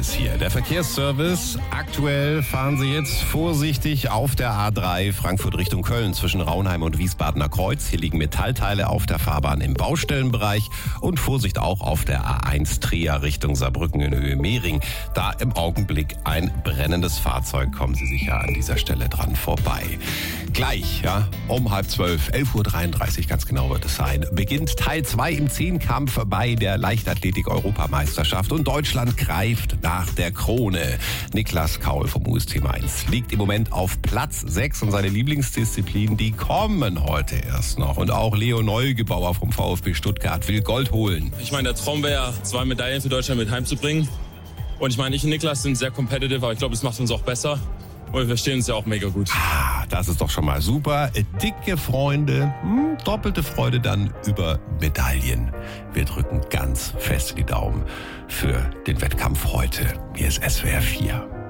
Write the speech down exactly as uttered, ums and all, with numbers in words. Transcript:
Hier der Verkehrsservice. Aktuell fahren Sie jetzt vorsichtig auf der A drei Frankfurt Richtung Köln zwischen Raunheim und Wiesbadener Kreuz. Hier liegen Metallteile auf der Fahrbahn im Baustellenbereich und Vorsicht auch auf der A eins Trier Richtung Saarbrücken in Höhe Mehring. Da im Augenblick ein brennendes Fahrzeug. Kommen Sie sicher an dieser Stelle dran vorbei. Gleich, ja, um halb zwölf, elf Uhr dreiunddreißig ganz genau wird es sein, beginnt Teil zwei im Zehnkampf bei der Leichtathletik-Europameisterschaft und Deutschland greift nach der Krone. Niklas Kaul vom U S T Mainz liegt im Moment auf Platz sechs und seine Lieblingsdisziplinen, die kommen heute erst noch. Und auch Leo Neugebauer vom VfB Stuttgart will Gold holen. Ich meine, der Traum wäre, zwei Medaillen für Deutschland mit heimzubringen. Und ich meine, ich und Niklas sind sehr competitive, aber ich glaube, es macht uns auch besser. Und wir verstehen uns ja auch mega gut. Ah, das ist doch schon mal super. Dicke Freunde, hm, doppelte Freude dann über Medaillen. Wir drücken ganz fest die Daumen für den Wettkampf heute. Hier ist S W R vier.